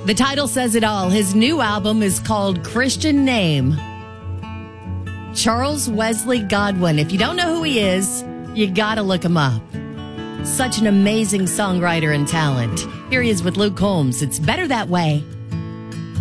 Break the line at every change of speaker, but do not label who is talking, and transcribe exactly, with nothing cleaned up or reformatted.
The title says it all. His new album is called Christian Name. Charles Wesley Godwin. If you don't know who he is, you gotta look him up. Such an amazing songwriter and talent. Here he is with Luke Combs. It's Better That Way.